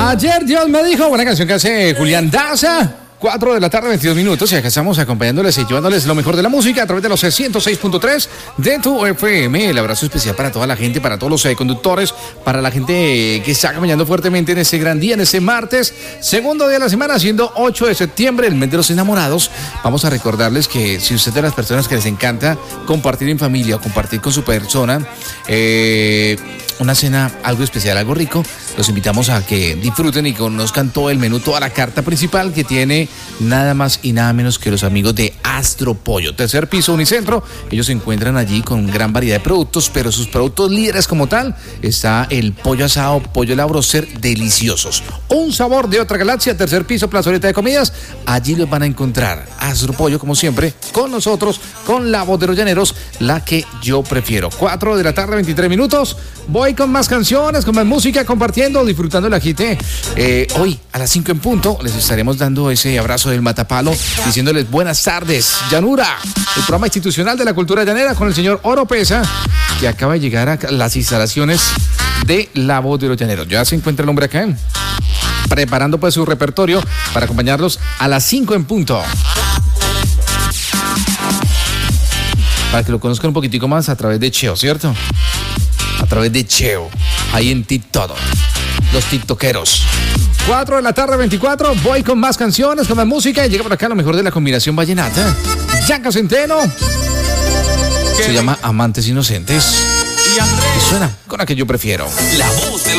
Ayer Dios me dijo, buena canción que hace Julián Daza. 4 de la tarde, 22 minutos, y acá estamos acompañándoles y llevándoles lo mejor de la música a través de los 106.3 de tu FM. El abrazo especial para toda la gente, para todos los conductores, para la gente que está acompañando fuertemente en este gran día, en este martes, segundo día de la semana, siendo 8 de septiembre, el mes de los enamorados. Vamos a recordarles que si usted es de las personas que les encanta compartir en familia o compartir con su persona, una cena, algo especial, algo rico, los invitamos a que disfruten y conozcan todo el menú, toda la carta principal que tiene nada más y nada menos que los amigos de Astropollo. Tercer piso, Unicentro. Ellos se encuentran allí con gran variedad de productos, pero sus productos líderes como tal está el pollo asado, pollo al broster, deliciosos. Un sabor de otra galaxia. Tercer piso, plazoleta de comidas. Allí los van a encontrar. Astropollo, como siempre, con nosotros, con la voz de los llaneros, la que yo prefiero. 4 de la tarde, 23 minutos. Voy con más canciones, con más música, compartiendo, disfrutando el agite. Hoy a las 5 en punto les estaremos dando ese abrazo del matapalo, diciéndoles buenas tardes, Llanura, el programa institucional de la cultura llanera con el señor Oropesa, que acaba de llegar a las instalaciones de La Voz de los Llaneros. Ya se encuentra el hombre acá, preparando pues su repertorio para acompañarlos a las 5 en punto. Para que lo conozcan un poquitico más a través de Cheo, ¿cierto? A través de Cheo, ahí en TikTok, los tiktokeros. 4 de la tarde, 24, voy con más canciones, con más música, y llega por acá lo mejor de la combinación vallenata. Gianca Centeno, se llama Amantes Inocentes, y suena con la que yo prefiero. La voz de